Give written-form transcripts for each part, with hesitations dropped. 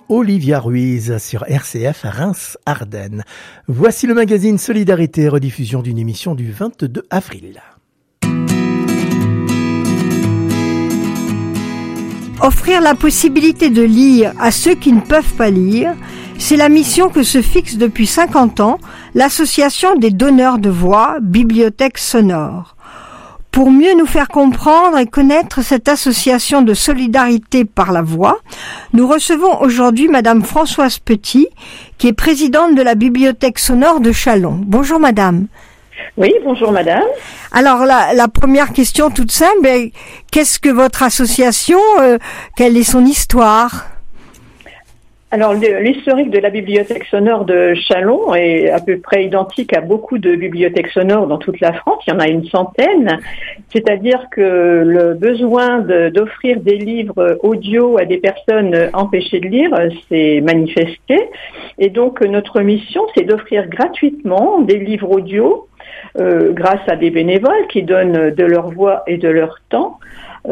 Olivia Ruiz sur RCF Reims-Ardennes. Voici le magazine Solidarité, rediffusion d'une émission du 22 avril. Offrir la possibilité de lire à ceux qui ne peuvent pas lire, c'est la mission que se fixe depuis 50 ans l'association des donneurs de voix, Bibliothèque Sonore. Pour mieux nous faire comprendre et connaître cette association de solidarité par la voix, nous recevons aujourd'hui Madame Françoise Petit, qui est présidente de la Bibliothèque Sonore de Châlons. Bonjour Madame. Oui, bonjour madame. Alors la première question toute simple, qu'est-ce que votre association, quelle est son histoire ? Alors l'historique de la bibliothèque sonore de Châlons est à peu près identique à beaucoup de bibliothèques sonores dans toute la France, il y en a une centaine, c'est-à-dire que le besoin d'offrir des livres audio à des personnes empêchées de lire s'est manifesté, et donc notre mission c'est d'offrir gratuitement des livres audio grâce à des bénévoles qui donnent de leur voix et de leur temps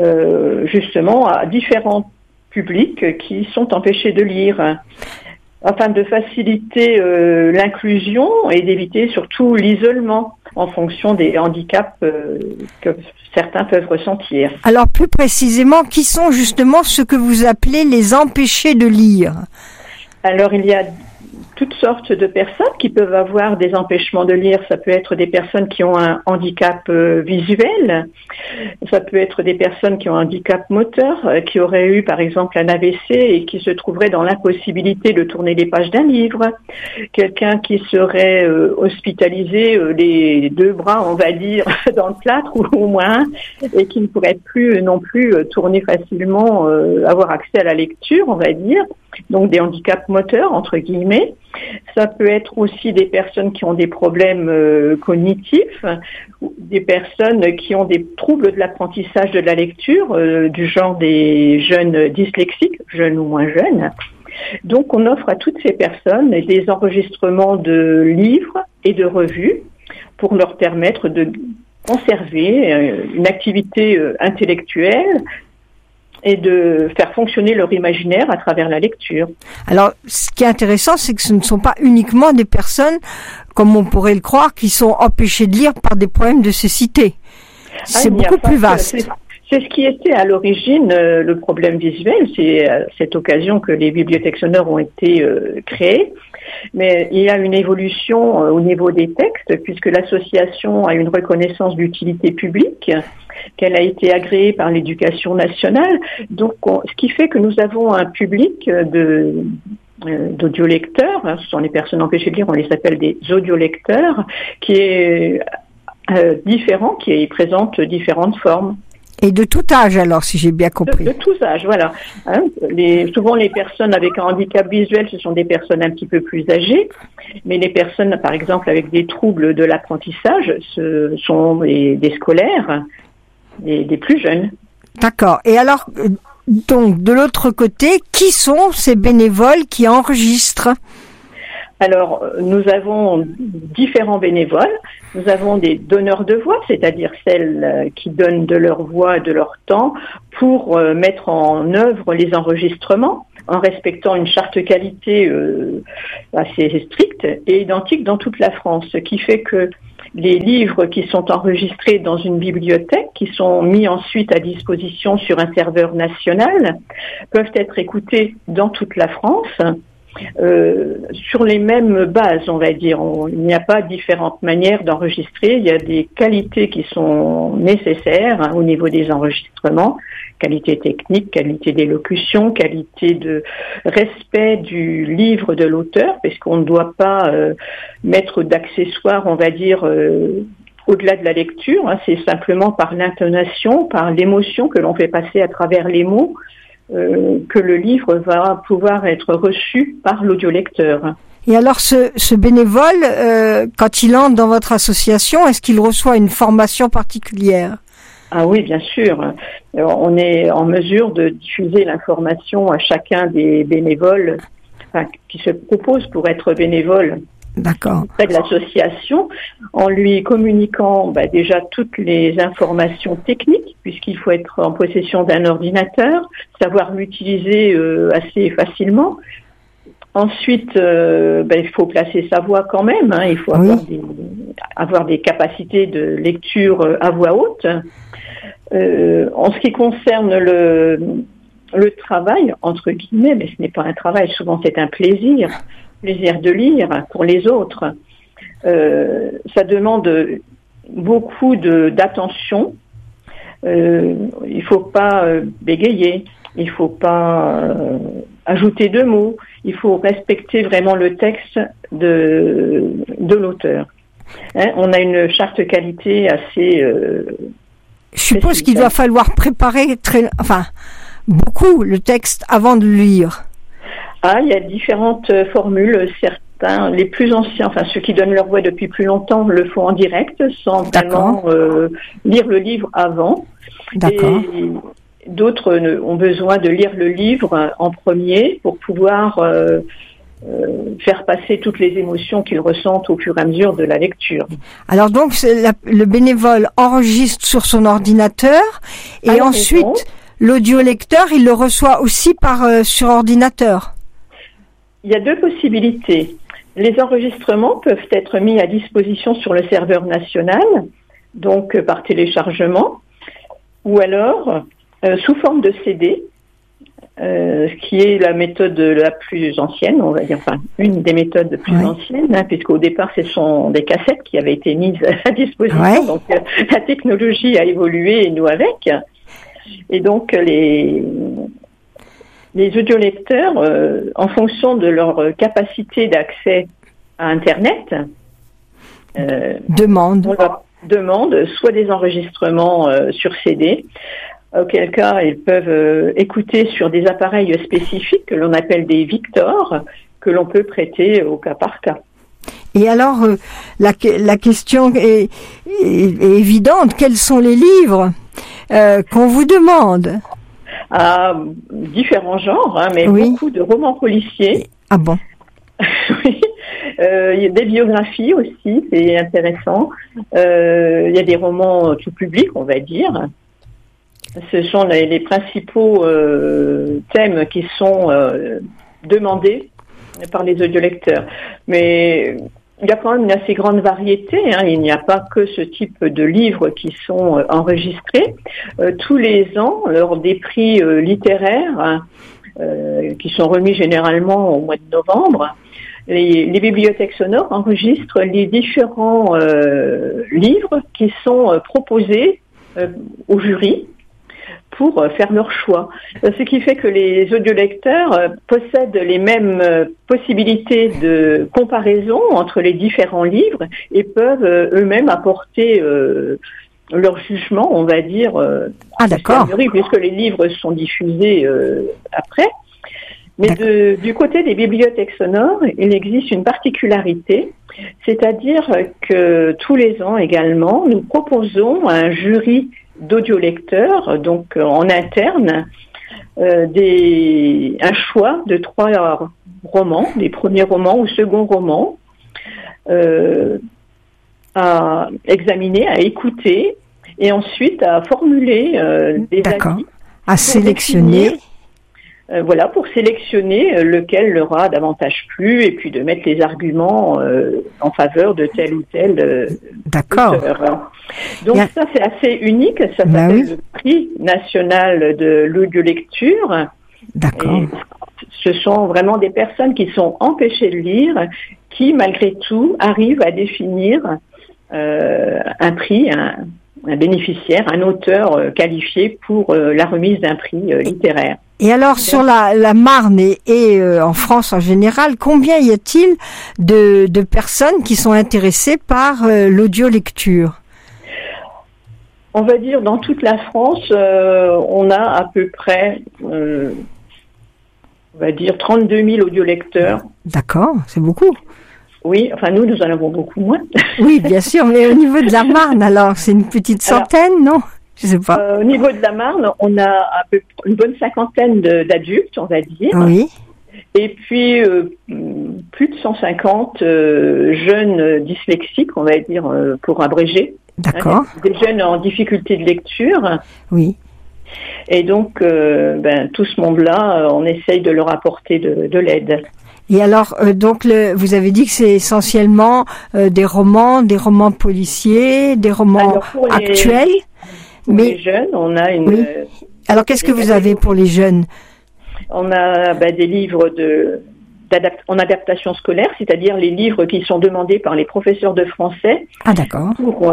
justement à différents publics qui sont empêchés de lire, afin de faciliter l'inclusion et d'éviter surtout l'isolement en fonction des handicaps que certains peuvent ressentir. Alors plus précisément, qui sont justement ceux que vous appelez les empêchés de lire ? Alors il y a toutes sortes de personnes qui peuvent avoir des empêchements de lire. Ça peut être des personnes qui ont un handicap visuel, ça peut être des personnes qui ont un handicap moteur, qui auraient eu par exemple un AVC et qui se trouveraient dans l'impossibilité de tourner les pages d'un livre, quelqu'un qui serait hospitalisé les deux bras, on va dire, dans le plâtre ou au moins, et qui ne pourrait plus non plus tourner facilement, avoir accès à la lecture, on va dire. Donc des handicaps moteurs, entre guillemets. Ça peut être aussi des personnes qui ont des problèmes cognitifs, des personnes qui ont des troubles de l'apprentissage de la lecture, du genre des jeunes dyslexiques, jeunes ou moins jeunes. Donc on offre à toutes ces personnes des enregistrements de livres et de revues pour leur permettre de conserver une activité intellectuelle et de faire fonctionner leur imaginaire à travers la lecture. Alors, ce qui est intéressant, c'est que ce ne sont pas uniquement des personnes, comme on pourrait le croire, qui sont empêchées de lire par des problèmes de cécité. C'est beaucoup plus vaste. C'est ce qui était à l'origine le problème visuel. C'est à cette occasion que les bibliothèques sonores ont été créées. Mais il y a une évolution au niveau des textes, puisque l'association a une reconnaissance d'utilité publique, qu'elle a été agréée par l'Éducation nationale. Donc, ce qui fait que nous avons un public d'audiolecteurs, ce sont les personnes empêchées de lire, on les appelle des audiolecteurs, qui est différent, qui présente différentes formes. Et de tout âge, alors, si j'ai bien compris. De tous âges, voilà. Souvent, les personnes avec un handicap visuel, ce sont des personnes un petit peu plus âgées, mais les personnes, par exemple, avec des troubles de l'apprentissage, ce sont des scolaires, des plus jeunes. D'accord. Et alors, donc, de l'autre côté, qui sont ces bénévoles qui enregistrent ? Alors, nous avons différents bénévoles. Nous avons des donneurs de voix, c'est-à-dire celles qui donnent de leur voix et de leur temps pour mettre en œuvre les enregistrements en respectant une charte qualité assez stricte et identique dans toute la France, ce qui fait que les livres qui sont enregistrés dans une bibliothèque, qui sont mis ensuite à disposition sur un serveur national, peuvent être écoutés dans toute la France. Sur les mêmes bases, on va dire. Il n'y a pas différentes manières d'enregistrer. Il y a des qualités qui sont nécessaires au niveau des enregistrements. Qualité technique, qualité d'élocution, qualité de respect du livre de l'auteur, parce qu'on ne doit pas mettre d'accessoires, on va dire, au-delà de la lecture. C'est simplement par l'intonation, par l'émotion que l'on fait passer à travers les mots, que le livre va pouvoir être reçu par l'audiolecteur. Et alors ce bénévole, quand il entre dans votre association, est-ce qu'il reçoit une formation particulière ? Ah oui, bien sûr. On est en mesure de diffuser l'information à chacun des bénévoles qui se proposent pour être bénévole. D'accord. Auprès de l'association, en lui communiquant déjà toutes les informations techniques, puisqu'il faut être en possession d'un ordinateur, savoir l'utiliser assez facilement, Ensuite, il faut placer sa voix quand même. Il faut avoir des capacités de lecture à voix haute. En ce qui concerne le travail, entre guillemets, mais ce n'est pas un travail, souvent c'est un plaisir de lire pour les autres. Ça demande beaucoup d'attention. Il faut pas bégayer, il faut pas ajouter de mots, il faut respecter vraiment le texte de l'auteur. On a une charte qualité assez... Je suppose qu'il doit falloir préparer beaucoup le texte avant de le lire. Il y a différentes formules. Certains, les plus anciens, ceux qui donnent leur voix depuis plus longtemps, le font en direct, sans vraiment lire le livre avant. D'accord. Et d'autres ont besoin de lire le livre en premier pour pouvoir faire passer toutes les émotions qu'ils ressentent au fur et à mesure de la lecture. Alors donc, le bénévole enregistre sur son ordinateur et ensuite l'audiolecteur, il le reçoit aussi sur ordinateur. Il y a deux possibilités. Les enregistrements peuvent être mis à disposition sur le serveur national, donc par téléchargement, ou alors sous forme de CD, ce qui est la méthode la plus ancienne, on va dire, une des méthodes les plus anciennes, puisqu'au départ, ce sont des cassettes qui avaient été mises à disposition, donc la technologie a évolué et nous avec. Et donc, les audiolecteurs, en fonction de leur capacité d'accès à Internet, demandent soit des enregistrements sur CD, auquel cas ils peuvent écouter sur des appareils spécifiques que l'on appelle des Victor, que l'on peut prêter au cas par cas. Et alors, la question est évidente. Quels sont les livres qu'on vous demande? Différents genres, mais beaucoup de romans policiers. Ah bon? Oui. Il y a des biographies aussi, c'est intéressant. Il y a des romans tout public, on va dire. Ce sont les principaux thèmes qui sont demandés par les audiolecteurs. Mais il y a quand même une assez grande variété. Il n'y a pas que ce type de livres qui sont enregistrés. Tous les ans, lors des prix littéraires, qui sont remis généralement au mois de novembre, les bibliothèques sonores enregistrent les différents livres qui sont proposés au jury pour faire leur choix. Ce qui fait que les audiolecteurs possèdent les mêmes possibilités de comparaison entre les différents livres et peuvent eux-mêmes apporter leur jugement, on va dire, d'accord, puisque les livres sont diffusés après. Mais du côté des bibliothèques sonores, il existe une particularité, c'est-à-dire que tous les ans également, nous proposons à un jury d'audiolecteurs, donc en interne, un choix de 3 romans, des premiers romans ou seconds romans, à examiner, à écouter, et ensuite à formuler des avis. À sélectionner. Pour sélectionner lequel leur a davantage plu et puis de mettre les arguments en faveur de tel ou tel auteur. Donc ça, c'est assez unique. Ça s'appelle le prix national de l'audiolecture. D'accord. Et ce sont vraiment des personnes qui sont empêchées de lire, qui, malgré tout, arrivent à définir un prix, un bénéficiaire, un auteur qualifié pour la remise d'un prix littéraire. Et alors, sur la Marne et en France en général, combien y a-t-il de personnes qui sont intéressées par l'audiolecture? On va dire dans toute la France, on a à peu près, on va dire 32 000 audiolecteurs. D'accord, c'est beaucoup. Oui, nous en avons beaucoup moins. Oui, bien sûr, mais au niveau de la Marne, alors, c'est une petite centaine, non? Je sais pas. Au niveau de la Marne, on a à peu près une bonne 50aine d'adultes, on va dire. Oui. Et puis, plus de 150 jeunes dyslexiques, on va dire, pour abréger. D'accord. Des jeunes en difficulté de lecture. Oui. Et donc, tout ce monde-là, on essaye de leur apporter de l'aide. Et alors, donc, vous avez dit que c'est essentiellement des romans policiers, des romans actuels. Pour les jeunes, on a une... Oui. Alors, qu'est-ce que vous avez pour les jeunes? On a des livres en adaptation scolaire, c'est-à-dire les livres qui sont demandés par les professeurs de français. Ah, d'accord. Pour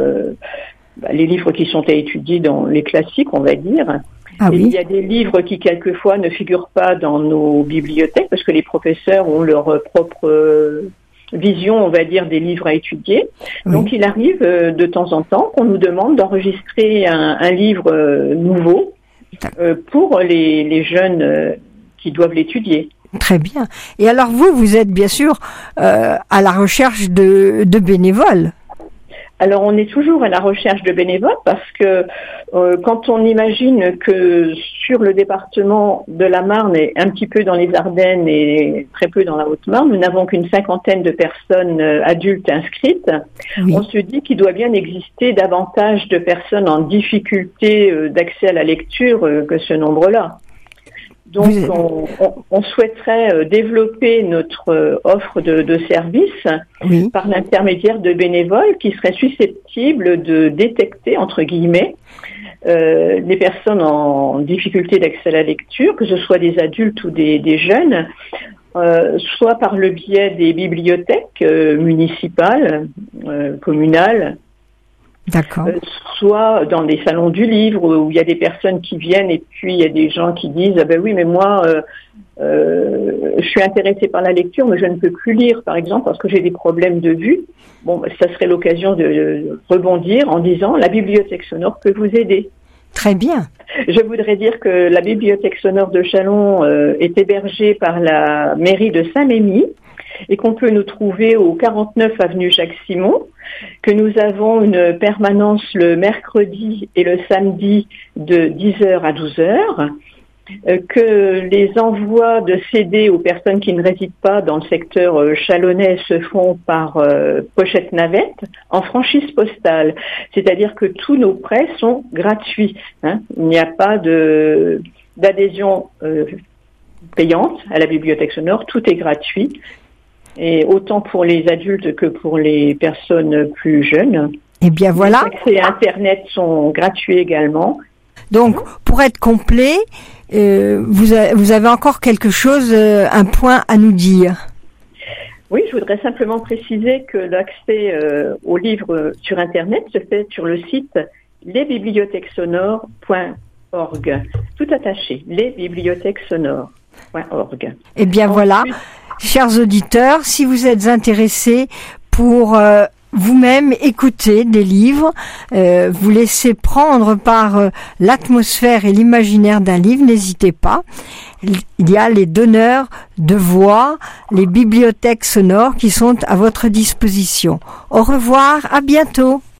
les livres qui sont à étudier dans les classiques, on va dire. Ah, oui. Il y a des livres qui, quelquefois, ne figurent pas dans nos bibliothèques parce que les professeurs ont leur propre vision, on va dire, des livres à étudier. Oui. Donc, il arrive de temps en temps qu'on nous demande d'enregistrer un livre nouveau pour les jeunes qui doivent l'étudier. Très bien. Et alors, vous êtes bien sûr à la recherche de bénévoles. Alors, on est toujours à la recherche de bénévoles parce que quand on imagine que sur le département de la Marne et un petit peu dans les Ardennes et très peu dans la Haute-Marne, nous n'avons qu'une 50aine de personnes adultes inscrites. Oui. On se dit qu'il doit bien exister davantage de personnes en difficulté d'accès à la lecture que ce nombre-là. Donc, on souhaiterait développer notre offre de services oui. par l'intermédiaire de bénévoles qui seraient susceptibles de détecter, entre guillemets, les personnes en difficulté d'accès à la lecture, que ce soit des adultes ou des jeunes, soit par le biais des bibliothèques municipales, communales, d'accord. Soit dans des salons du livre où il y a des personnes qui viennent et puis il y a des gens qui disent ah ben oui mais moi je suis intéressé par la lecture mais je ne peux plus lire par exemple parce que j'ai des problèmes de vue. Bon, ça serait l'occasion de rebondir en disant la bibliothèque sonore peut vous aider. Très bien. Je voudrais dire que la bibliothèque sonore de Châlons est hébergée par la mairie de Saint-Mémy et qu'on peut nous trouver au 49 avenue Jacques-Simon, que nous avons une permanence le mercredi et le samedi de 10h à 12h, que les envois de CD aux personnes qui ne résident pas dans le secteur chalonnais se font par pochette navette en franchise postale. C'est-à-dire que tous nos prêts sont gratuits. Hein. Il n'y a pas d'adhésion payante à la bibliothèque sonore, tout est gratuit. Et autant pour les adultes que pour les personnes plus jeunes. Eh bien voilà. Les accès à Internet sont gratuits également. Donc, pour être complet, vous avez encore quelque chose, un point à nous dire. Oui, je voudrais simplement préciser que l'accès aux livres sur Internet se fait sur le site lesbibliothèquesonores.org. Tout attaché, lesbibliothèquesonores.org. Eh bien voilà. Chers auditeurs, si vous êtes intéressés pour vous-même écouter des livres, vous laisser prendre par l'atmosphère et l'imaginaire d'un livre, n'hésitez pas. Il y a les donneurs de voix, les bibliothèques sonores qui sont à votre disposition. Au revoir, à bientôt.